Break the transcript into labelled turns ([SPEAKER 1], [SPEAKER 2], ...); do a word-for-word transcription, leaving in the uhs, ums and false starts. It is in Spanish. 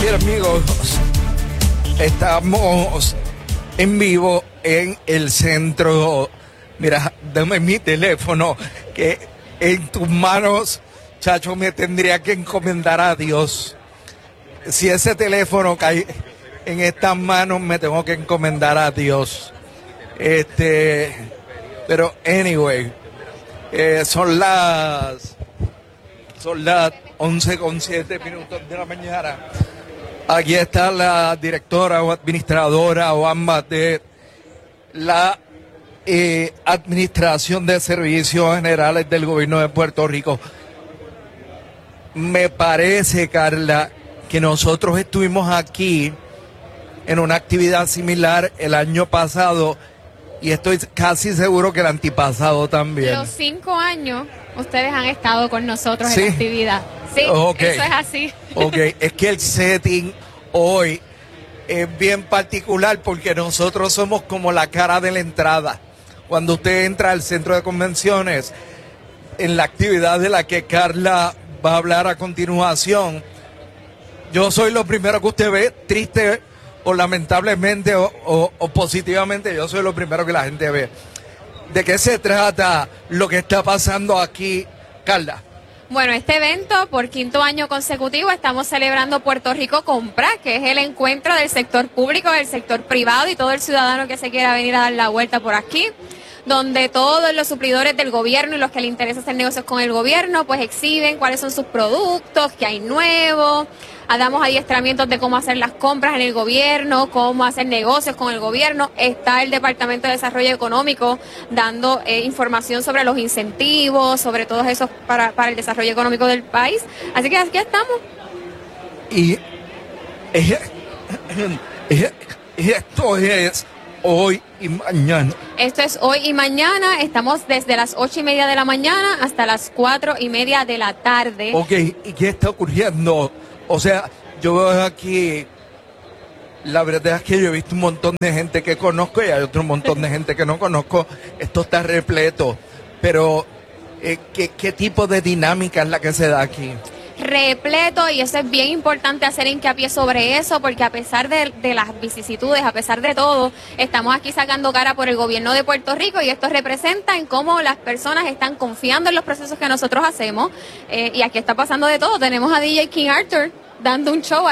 [SPEAKER 1] y amigos, estamos en vivo en el centro. Mira, dame mi teléfono, que en tus manos, chacho, me tendría que encomendar a Dios. Si ese teléfono cae en estas manos, me tengo que encomendar a Dios. Este, pero anyway, eh, son las, son las once con siete minutos de la mañana. Aquí está la directora o administradora o ambas de la eh, Administración de Servicios Generales del Gobierno de Puerto Rico. Me parece, Carla, que nosotros estuvimos aquí en una actividad similar el año pasado y estoy casi seguro que el antipasado también.
[SPEAKER 2] Los cinco años ustedes han estado con nosotros
[SPEAKER 1] ¿Sí?
[SPEAKER 2] en la actividad. Sí,
[SPEAKER 1] okay.
[SPEAKER 2] Eso es así.
[SPEAKER 1] Ok, es que el setting hoy es bien particular porque nosotros somos como la cara de la entrada. Cuando usted entra al centro de convenciones, en la actividad de la que Carla va a hablar a continuación, yo soy lo primero que usted ve, triste o lamentablemente o, o, o positivamente, yo soy lo primero que la gente ve. ¿De qué se trata lo que está pasando aquí, Carla?
[SPEAKER 2] Bueno, este evento, por quinto año consecutivo, estamos celebrando Puerto Rico Compra, que es el encuentro del sector público, del sector privado y todo el ciudadano que se quiera venir a dar la vuelta por aquí, donde todos los suplidores del gobierno y los que les interesa hacer negocios con el gobierno, pues exhiben cuáles son sus productos, qué hay nuevo. Damos adiestramientos de cómo hacer las compras en el gobierno, cómo hacer negocios con el gobierno. Está el Departamento de Desarrollo Económico dando eh, información sobre los incentivos, sobre todos esos para, para el desarrollo económico del país. Así que aquí estamos.
[SPEAKER 1] Y, y, y, y esto es hoy y mañana.
[SPEAKER 2] Esto es hoy y mañana. Estamos desde las ocho y media de la mañana hasta las cuatro y media de la tarde.
[SPEAKER 1] Ok, ¿y qué está ocurriendo? O sea, yo veo aquí, la verdad es que yo he visto un montón de gente que conozco y hay otro montón de gente que no conozco. Esto está repleto, pero eh, ¿qué, qué tipo de dinámica es la que se da aquí?
[SPEAKER 2] Repleto, y eso es bien importante hacer hincapié sobre eso, porque a pesar de, de las vicisitudes, a pesar de todo, estamos aquí sacando cara por el gobierno de Puerto Rico y esto representa en cómo las personas están confiando en los procesos que nosotros hacemos, eh, y aquí está pasando de todo. Tenemos a D J King Arthur dando un show